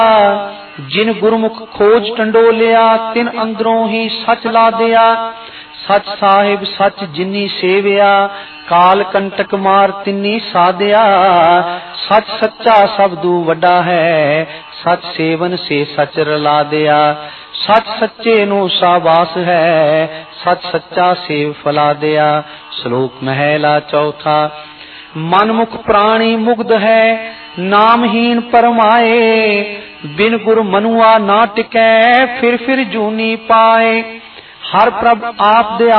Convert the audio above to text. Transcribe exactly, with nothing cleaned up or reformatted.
जिन गुरमुख खोज टंडोलिया तिन अंदरों ही सच ला दिया। सच साहिब सच जिन्नी सेविया काल कंटक मार तिन्नी साधिया। सच सच्चा सबदू वड्डा है सच सेवन से सच रला दिया। सच सच्चे नो शाबाश है सच सच्चा सेव फला दिया। श्लोक महला चौथा। मनमुख प्राणी मुग्ध है नामहीन परमाए। बिन गुर मनुआ ना टिकै फिर फिर जूनी पाए। हर प्रभ आप दे